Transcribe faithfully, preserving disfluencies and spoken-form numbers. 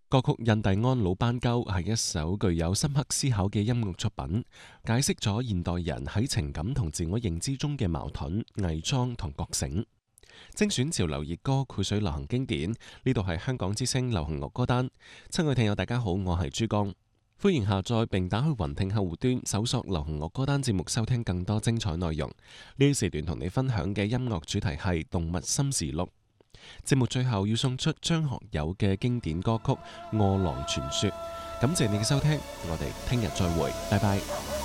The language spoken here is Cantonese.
歌曲《印第安老斑鳩》係一首具有深刻思考嘅音樂作品，解釋咗現代人喺情感同自我認知中嘅矛盾、偽裝同覺醒。精選潮流熱歌，繪水流行經典。呢度係香港之聲流行樂歌單。親愛聽友大家好，我係珠江，歡迎下載並打開雲聽客戶端，搜索流行樂歌單節目，收聽更多精彩內容。呢一時段同你分享嘅音樂主題係《動物心時錄》。節目最後要送出張學友嘅經典歌曲《餓狼傳說》，感謝你嘅收聽，我哋聽日再會，拜拜。